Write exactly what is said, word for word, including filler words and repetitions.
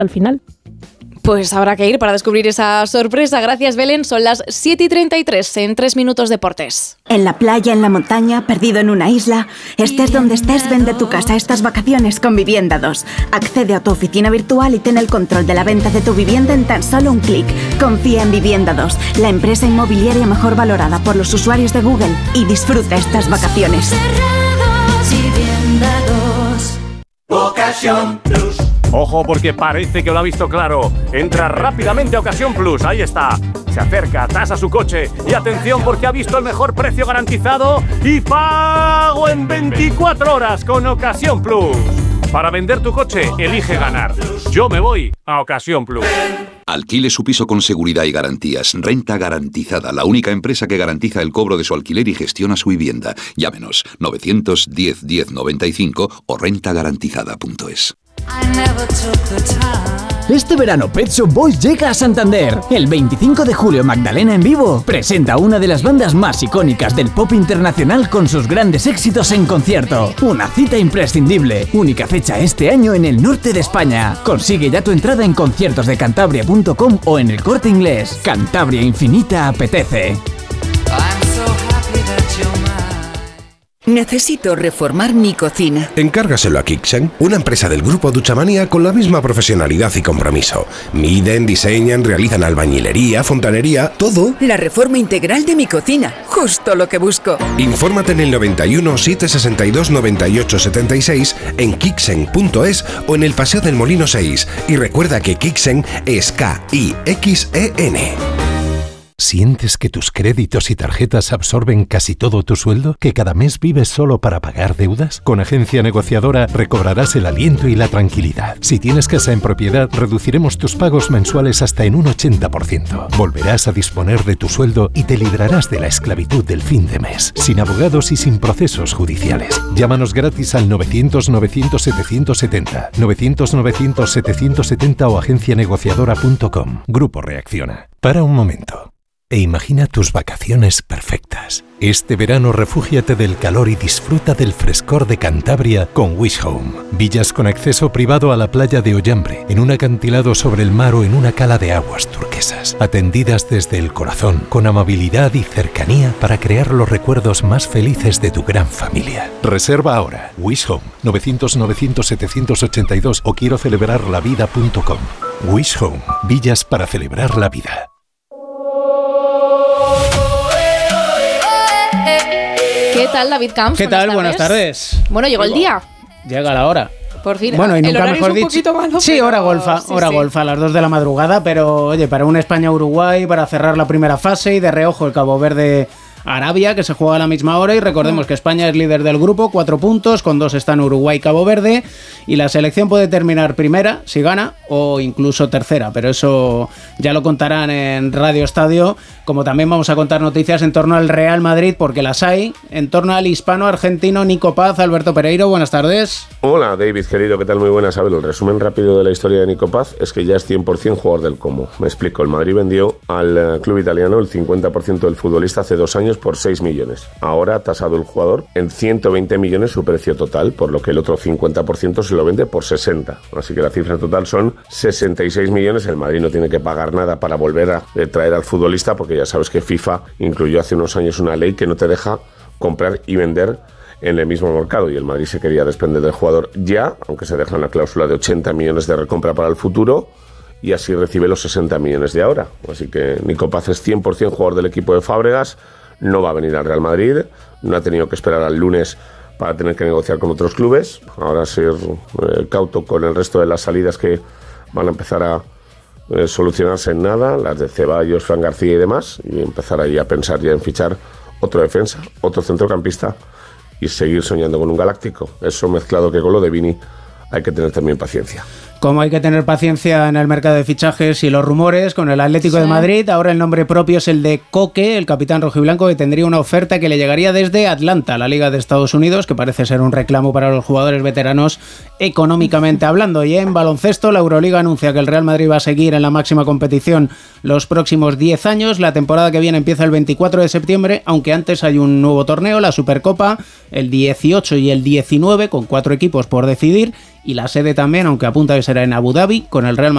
al final. Pues habrá que ir para descubrir esa sorpresa. Gracias, Belén. Son las siete y treinta y tres en tres minutos deportes. En la playa, en la montaña, perdido en una isla. Estés donde estés, vende tu casa estas vacaciones con Vivienda dos. Accede a tu oficina virtual y ten el control de la venta de tu vivienda en tan solo un clic. Confía en Vivienda dos, la empresa inmobiliaria mejor valorada por los usuarios de Google. Y disfruta estas vacaciones. Ocasión Plus. Ojo, porque parece que lo ha visto claro. Entra rápidamente a Ocasión Plus, ahí está. Se acerca, tasa su coche y atención porque ha visto el mejor precio garantizado y pago en veinticuatro horas con Ocasión Plus. Para vender tu coche, elige ganar. Yo me voy a Ocasión Plus. Alquile su piso con seguridad y garantías. Renta Garantizada, la única empresa que garantiza el cobro de su alquiler y gestiona su vivienda. Llámenos novecientos diez diez noventa y cinco o renta garantizada punto es. Este verano Pet Shop Boys llega a Santander. El veinticinco de julio Magdalena en vivo presenta una de las bandas más icónicas del pop internacional con sus grandes éxitos en concierto. Una cita imprescindible. Única fecha este año en el norte de España. Consigue ya tu entrada en conciertos de cantabria punto com o en el Corte Inglés. Cantabria Infinita apetece. Necesito reformar mi cocina. Encárgaselo a Kixen, una empresa del grupo Duchamanía con la misma profesionalidad y compromiso. Miden, diseñan, realizan albañilería, fontanería, todo. La reforma integral de mi cocina, justo lo que busco. Infórmate en el noventa y uno, setecientos sesenta y dos, noventa y ocho setenta y seis, en kixen punto es o en el Paseo del Molino seis. Y recuerda que Kixen es K I X E N. ¿Sientes que tus créditos y tarjetas absorben casi todo tu sueldo? ¿Que cada mes vives solo para pagar deudas? Con Agencia Negociadora recobrarás el aliento y la tranquilidad. Si tienes casa en propiedad, reduciremos tus pagos mensuales hasta en un ochenta por ciento. Volverás a disponer de tu sueldo y te librarás de la esclavitud del fin de mes, sin abogados y sin procesos judiciales. Llámanos gratis al novecientos novecientos setecientos setenta, novecientos novecientos setecientos setenta o agencia negociadora punto com. Grupo Reacciona. Para un momento e imagina tus vacaciones perfectas. Este verano refúgiate del calor y disfruta del frescor de Cantabria con Wish Home. Villas con acceso privado a la playa de Ollambre, en un acantilado sobre el mar o en una cala de aguas turquesas. Atendidas desde el corazón, con amabilidad y cercanía para crear los recuerdos más felices de tu gran familia. Reserva ahora. Wish Home, novecientos novecientos setecientos ochenta y dos o quiero celebrar la vida punto com. Wish Home, villas para celebrar la vida. ¿Qué tal, David Camps? ¿Qué tal? Buenas tardes. Bueno, llegó el día. Llega la hora. Por fin. Bueno, y nunca el horario mejor es un dicho. poquito malo, sí, pero... hora golfa, sí, hora sí. golfa a las dos de la madrugada, pero oye, para un España-Uruguay, para cerrar la primera fase y de reojo el Cabo Verde Arabia, que se juega a la misma hora, y recordemos que España es líder del grupo, cuatro puntos, con dos están Uruguay y Cabo Verde, y la selección puede terminar primera si gana o incluso tercera, pero eso ya lo contarán en Radio Estadio, como también vamos a contar noticias en torno al Real Madrid, porque las hay, en torno al hispano-argentino Nico Paz. Alberto Pereiro, buenas tardes. Hola David, querido, ¿qué tal? Muy buenas. A ver, el resumen rápido de la historia de Nico Paz es que ya es cien por ciento jugador del Como. Me explico, el Madrid vendió al club italiano el cincuenta por ciento del futbolista hace dos años por seis millones. Ahora ha tasado el jugador en ciento veinte millones su precio total, por lo que el otro cincuenta por ciento se lo vende por sesenta. Así que la cifra total son sesenta y seis millones. El Madrid no tiene que pagar nada para volver a traer al futbolista, porque ya sabes que FIFA incluyó hace unos años una ley que no te deja comprar y vender en el mismo mercado, y el Madrid se quería desprender del jugador ya, aunque se deja una cláusula de ochenta millones de recompra para el futuro, y así recibe los sesenta millones de ahora. Así que Nico Paz es cien por ciento jugador del equipo de Fábregas, no va a venir al Real Madrid, no ha tenido que esperar al lunes para tener que negociar con otros clubes. Ahora ser eh, cauto con el resto de las salidas que van a empezar a eh, solucionarse en nada, las de Ceballos, Fran García y demás, y empezar ahí a pensar ya en fichar otro defensa, otro centrocampista y seguir soñando con un galáctico. Eso mezclado que con lo de Vini hay que tener también paciencia. Como hay que tener paciencia en el mercado de fichajes y los rumores con el Atlético sí. de Madrid, ahora el nombre propio es el de Coque, el capitán rojiblanco, que tendría una oferta que le llegaría desde Atlanta, la Liga de Estados Unidos, que parece ser un reclamo para los jugadores veteranos económicamente hablando. Y en baloncesto, la Euroliga anuncia que el Real Madrid va a seguir en la máxima competición los próximos diez años. La temporada que viene empieza el veinticuatro de septiembre, aunque antes hay un nuevo torneo, la Supercopa, el dieciocho y el diecinueve, con cuatro equipos por decidir, y la sede también, aunque apunta a que será en Abu Dhabi, con el Real Madrid